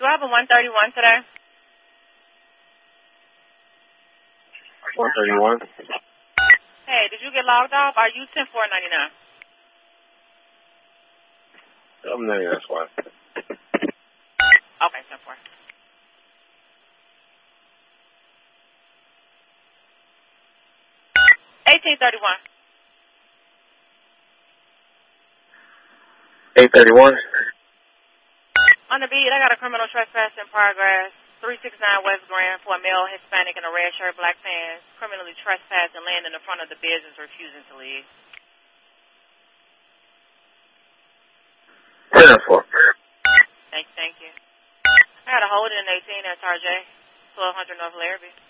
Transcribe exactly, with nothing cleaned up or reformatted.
I have a one thirty-one today? one thirty-one. Hey, did you get logged off? Are you ten four ninety-nine? I'm ninety, that's why. Okay, ten four. eighteen thirty-one. eight thirty-one. On the beat, I got a criminal trespass in progress. three sixty-nine West Grand for a male Hispanic in a red shirt, black pants, criminally trespassed and laying in the front of the business, refusing to leave. ten four. Thank you, thank you. I got a hold in eighteen at Tarjay, twelve hundred North Larrabee.